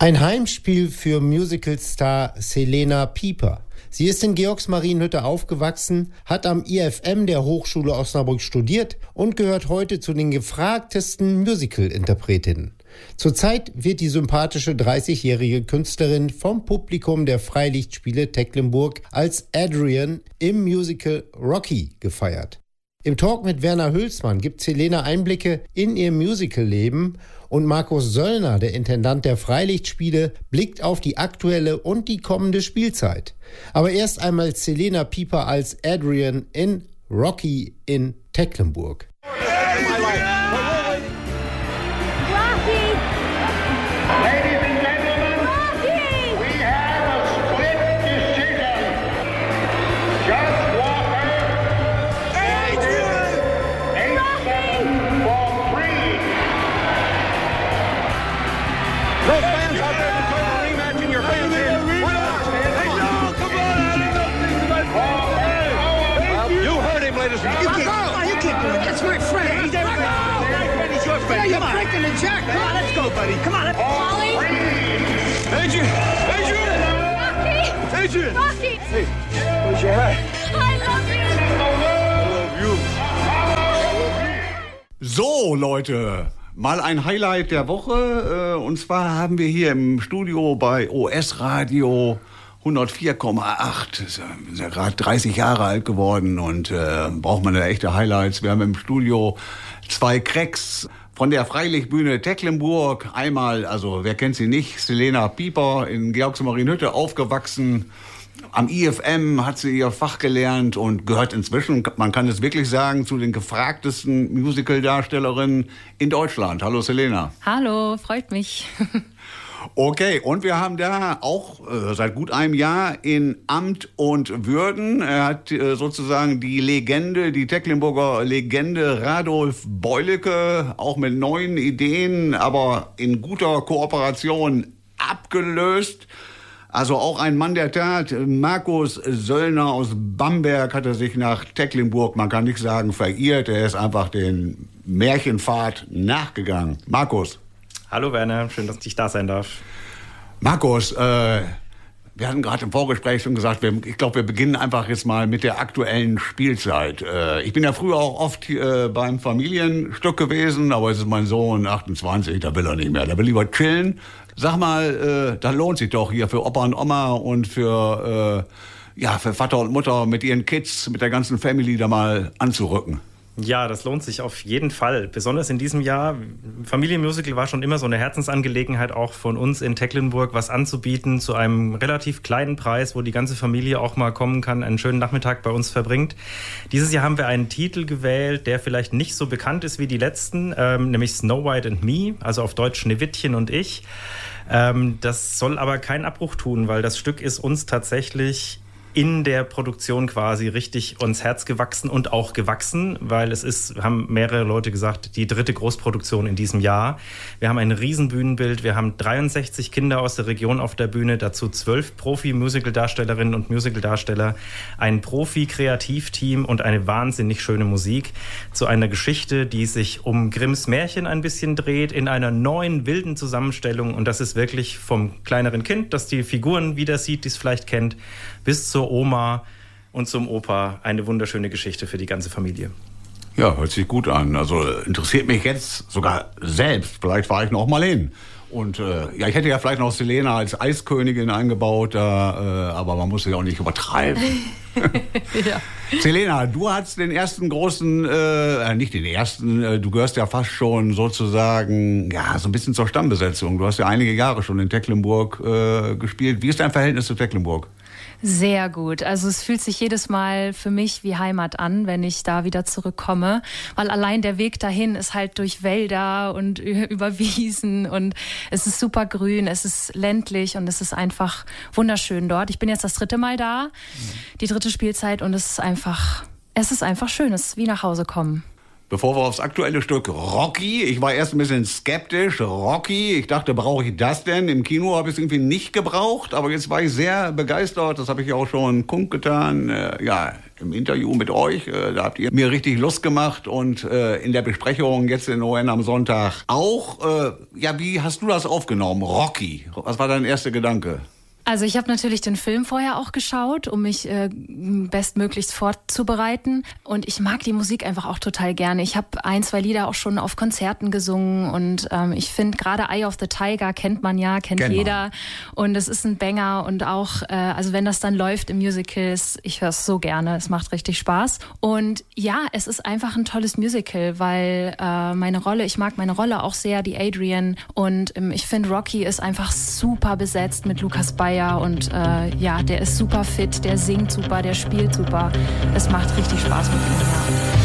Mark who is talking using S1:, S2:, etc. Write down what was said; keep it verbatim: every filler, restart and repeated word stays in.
S1: Ein Heimspiel für Musicalstar Selena Pieper. Sie ist in Georgsmarienhütte aufgewachsen, hat am I F M der Hochschule Osnabrück studiert und gehört heute zu den gefragtesten Musical-Interpretinnen. Zurzeit wird die sympathische dreißigjährige Künstlerin vom Publikum der Freilichtspiele Tecklenburg als Adrian im Musical Rocky gefeiert. Im Talk mit Werner Hülsmann gibt Selena Einblicke in ihr Musical-Leben und Markus Söllner, der Intendant der Freilichtspiele, blickt auf die aktuelle und die kommende Spielzeit. Aber erst einmal Selena Pieper als Adrian in Rocky in Tecklenburg.
S2: You're breaking the jack. Come on, let's go, buddy. Come on, let's go.
S3: Molly?
S2: Adrian! Adrian!
S3: Rocky!
S2: Adrian!
S3: Rocky!
S2: Hey, where's your hat?
S3: I love you!
S2: I love you.
S4: So, Leute, mal ein Highlight der Woche. Und zwar haben wir hier im Studio bei O S Radio hundertvier Komma acht. Wir sind ja gerade dreißig Jahre alt geworden und äh, braucht man da echte Highlights. Wir haben im Studio zwei Cracks von der Freilichtbühne Tecklenburg. Einmal, also wer kennt sie nicht, Selena Pieper in Georgsmarienhütte aufgewachsen. Am I F M hat sie ihr Fach gelernt und gehört inzwischen, man kann es wirklich sagen, zu den gefragtesten Musical-Darstellerinnen in Deutschland. Hallo Selena.
S5: Hallo, freut mich.
S4: Okay, und wir haben da auch äh, seit gut einem Jahr in Amt und Würden. Er hat äh, sozusagen die Legende, die Tecklenburger Legende Radolf Beulicke, auch mit neuen Ideen, aber in guter Kooperation abgelöst. Also auch ein Mann der Tat. Markus Söllner aus Bamberg hat er sich nach Tecklenburg, man kann nicht sagen verirrt, er ist einfach den Märchenpfad nachgegangen. Markus.
S6: Hallo Werner, schön, dass ich da sein darf.
S4: Markus, äh, wir hatten gerade im Vorgespräch schon gesagt, wir, ich glaube, wir beginnen einfach jetzt mal mit der aktuellen Spielzeit. Äh, ich bin ja früher auch oft äh, beim Familienstück gewesen, aber jetzt ist mein Sohn achtundzwanzig, da will er nicht mehr, der will lieber chillen. Sag mal, äh, da lohnt sich doch hier für Opa und Oma und für, äh, ja, für Vater und Mutter mit ihren Kids, mit der ganzen Family da mal anzurücken.
S6: Ja, das lohnt sich auf jeden Fall. Besonders in diesem Jahr. Familienmusical war schon immer so eine Herzensangelegenheit auch von uns in Tecklenburg, was anzubieten zu einem relativ kleinen Preis, wo die ganze Familie auch mal kommen kann, einen schönen Nachmittag bei uns verbringt. Dieses Jahr haben wir einen Titel gewählt, der vielleicht nicht so bekannt ist wie die letzten, ähm, nämlich Snow White and Me, also auf Deutsch Schneewittchen und ich. Ähm, das soll aber keinen Abbruch tun, weil das Stück ist uns tatsächlich in der Produktion quasi richtig uns Herz gewachsen und auch gewachsen, weil es ist, haben mehrere Leute gesagt, die dritte Großproduktion in diesem Jahr. Wir haben ein Riesenbühnenbild, wir haben dreiundsechzig Kinder aus der Region auf der Bühne, dazu zwölf Profi-Musical-Darstellerinnen und Musical-Darsteller, ein Profi-Kreativteam und eine wahnsinnig schöne Musik zu einer Geschichte, die sich um Grimms Märchen ein bisschen dreht, in einer neuen, wilden Zusammenstellung, und das ist wirklich vom kleineren Kind, das die Figuren wieder sieht, die es vielleicht kennt, bis zur Oma und zum Opa eine wunderschöne Geschichte für die ganze Familie.
S4: Ja, hört sich gut an. Also interessiert mich jetzt sogar selbst. Vielleicht fahre ich noch mal hin. Und äh, ja, ich hätte ja vielleicht noch Selena als Eiskönigin eingebaut, da, äh, aber man muss sie auch nicht übertreiben. Ja. Selena, du hast den ersten großen, äh, nicht den ersten, äh, du gehörst ja fast schon sozusagen, ja, so ein bisschen zur Stammbesetzung. Du hast ja einige Jahre schon in Tecklenburg äh, gespielt. Wie ist dein Verhältnis zu Tecklenburg?
S5: Sehr gut. Also es fühlt sich jedes Mal für mich wie Heimat an, wenn ich da wieder zurückkomme, weil allein der Weg dahin ist halt durch Wälder und über Wiesen und es ist super grün, es ist ländlich und es ist einfach wunderschön dort. Ich bin jetzt das dritte Mal da, die dritte Spielzeit, und es ist einfach, es ist einfach schön, es ist wie nach Hause kommen.
S4: Bevor wir aufs aktuelle Stück Rocky, ich war erst ein bisschen skeptisch, Rocky, ich dachte, brauche ich das denn? Im Kino habe ich es irgendwie nicht gebraucht, aber jetzt war ich sehr begeistert, das habe ich auch schon kundgetan, äh, ja, im Interview mit euch, äh, da habt ihr mir richtig Lust gemacht und äh, in der Besprechung jetzt in O N am Sonntag auch. Äh, ja, wie hast du das aufgenommen, Rocky? Was war dein erster Gedanke?
S5: Also ich habe natürlich den Film vorher auch geschaut, um mich äh, bestmöglichst vorzubereiten. Und ich mag die Musik einfach auch total gerne. Ich habe ein, zwei Lieder auch schon auf Konzerten gesungen. Und ähm, ich finde gerade Eye of the Tiger kennt man ja, kennt, kennt jeder. Man. Und es ist ein Banger. Und auch, äh, also wenn das dann läuft im Musical, ich höre es so gerne. Es macht richtig Spaß. Und ja, es ist einfach ein tolles Musical, weil äh, meine Rolle, ich mag meine Rolle auch sehr, die Adrian. Und ähm, ich finde, Rocky ist einfach super besetzt mit Lukas Bayer. Und äh, ja, der ist super fit, der singt super, der spielt super. Es macht richtig Spaß mit ihm, ja.